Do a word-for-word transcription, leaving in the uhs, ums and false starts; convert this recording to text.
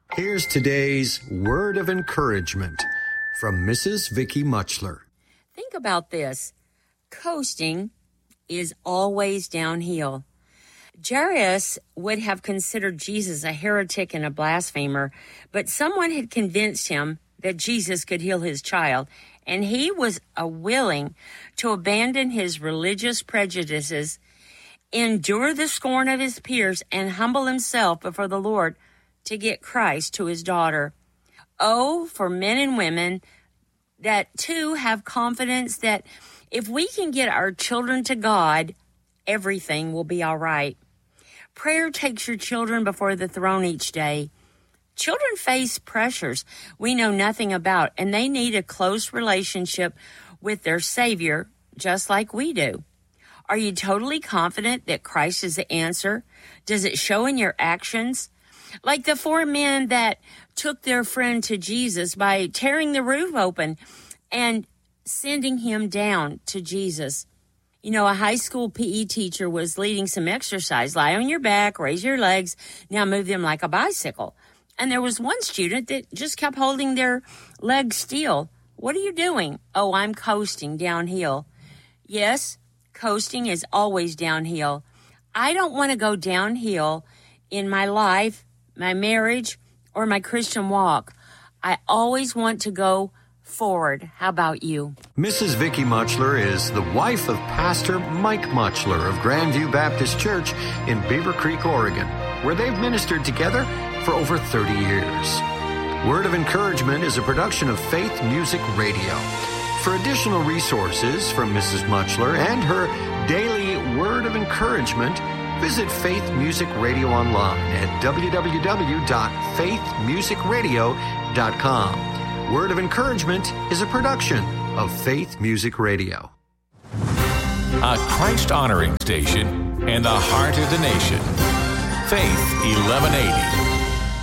Here's today's word of encouragement from Missus Vicky Muchler. Think about this. Coasting is always downhill. Jairus would have considered Jesus a heretic and a blasphemer, but someone had convinced him that Jesus could heal his child, and he was uh, willing to abandon his religious prejudices, endure the scorn of his peers, and humble himself before the Lord to get Christ to his daughter. Oh, for men and women that, too, have confidence that if we can get our children to God, everything will be all right. Prayer takes your children before the throne each day. Children face pressures we know nothing about, and they need a close relationship with their Savior, just like we do. Are you totally confident that Christ is the answer? Does it show in your actions? Like the four men that took their friend to Jesus by tearing the roof open and sending him down to Jesus. You know, a high school P E teacher was leading some exercise. Lie on your back, raise your legs, now move them like a bicycle. And there was one student that just kept holding their legs still. What are you doing? Oh, I'm coasting downhill. Yes, coasting is always downhill. I don't want to go downhill in my life, my marriage, or my Christian walk. I always want to go forward. How about you? Missus Vicky Muchler is the wife of Pastor Mike Muchler of Grandview Baptist Church in Beaver Creek, Oregon, where they've ministered together for over thirty years. Word of Encouragement is a production of Faith Music Radio. For additional resources from Missus Muchler and her daily Word of Encouragement, visit Faith Music Radio online at w w w dot faith music radio dot com. Word of Encouragement is a production of Faith Music Radio. A Christ-honoring station in the heart of the nation. Faith eleven eighty.